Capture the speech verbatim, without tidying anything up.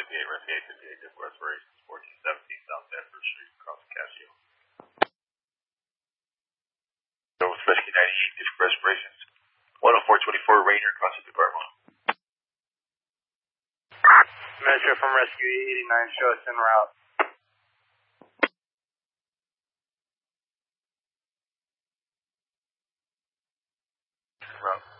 fifty-eight, Rescue eight fifty-eight, Different Respirations, fourteen seventeen South Sanford Street, across the Casio. So with Rescue ninety-eight, Different Respirations, one oh four twenty-four Rainier, Crossing Department. Metro from Rescue eighty-nine, show us en route. Route.